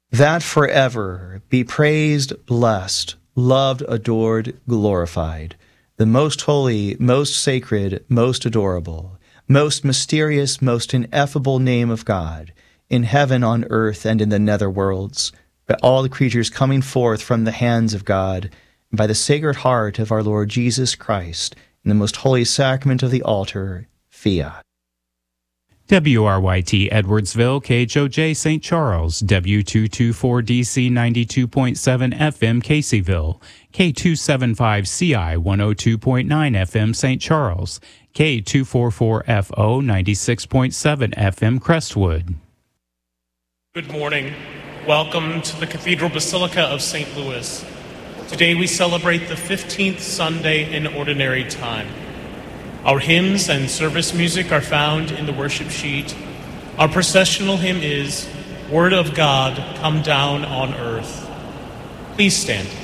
that forever be praised, blessed, loved, adored, glorified, the most holy, most sacred, most adorable, most mysterious, most ineffable name of God, in heaven, on earth, and in the nether worlds, by all the creatures coming forth from the hands of God, and by the Sacred Heart of our Lord Jesus Christ, in the most holy sacrament of the altar, fiat. WRYT Edwardsville, KHOJ St. Charles, W224DC 92.7 FM Caseyville, K275CI 102.9 FM St. Charles, K244FO 96.7 FM Crestwood. Good morning. Welcome to the Cathedral Basilica of St. Louis. Today we celebrate the 15th Sunday in Ordinary Time. Our hymns and service music are found in the worship sheet. Our processional hymn is Word of God, Come Down on Earth. Please stand.